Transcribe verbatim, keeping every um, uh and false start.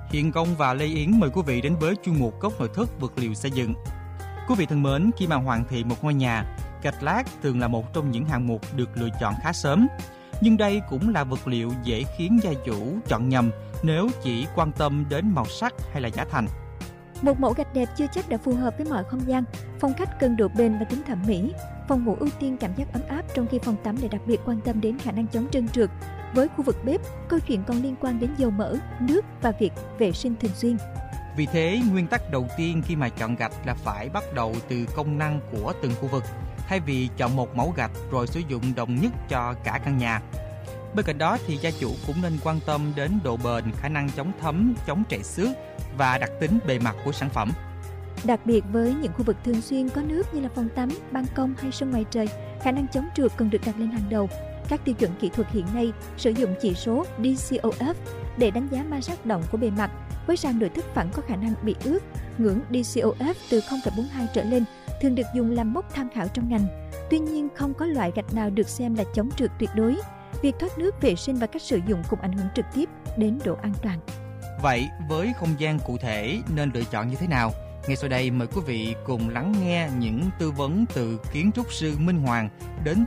Hiền Công và Lê Yến mời quý vị đến với chuyên mục Góc nội thất vật liệu xây dựng. Quý vị thân mến, khi mà hoàn thiện một ngôi nhà, gạch lát thường là một trong những hạng mục được lựa chọn khá sớm. Nhưng đây cũng là vật liệu dễ khiến gia chủ chọn nhầm nếu chỉ quan tâm đến màu sắc hay là giá thành. Một mẫu gạch đẹp chưa chắc đã phù hợp với mọi không gian. Phong cách cần độ bền và tính thẩm mỹ. Phòng ngủ ưu tiên cảm giác ấm áp, trong khi phòng tắm lại đặc biệt quan tâm đến khả năng chống trơn trượt. Với khu vực bếp, câu chuyện còn liên quan đến dầu mỡ, nước và việc vệ sinh thường xuyên. Vì thế, nguyên tắc đầu tiên khi mà chọn gạch là phải bắt đầu từ công năng của từng khu vực, thay vì chọn một mẫu gạch rồi sử dụng đồng nhất cho cả căn nhà. Bên cạnh đó thì gia chủ cũng nên quan tâm đến độ bền, khả năng chống thấm, chống trầy xước và đặc tính bề mặt của sản phẩm. Đặc biệt với những khu vực thường xuyên có nước như là phòng tắm, ban công hay sân ngoài trời, khả năng chống trượt cần được đặt lên hàng đầu. Các tiêu chuẩn kỹ thuật hiện nay sử dụng chỉ số đê xê ô ép để đánh giá ma sát động của bề mặt. Với sàn nội thất phẳng có khả năng bị ướt, ngưỡng đê xê ô ép từ không phẩy bốn mươi hai trở lên thường được dùng làm mốc tham khảo trong ngành. Tuy nhiên, không có loại gạch nào được xem là chống trượt tuyệt đối. Việc thoát nước, vệ sinh và cách sử dụng cũng ảnh hưởng trực tiếp đến độ an toàn. Vậy với không gian cụ thể nên lựa chọn như thế nào? Ngay sau đây mời quý vị cùng lắng nghe những tư vấn từ kiến trúc sư Minh Hoàng đến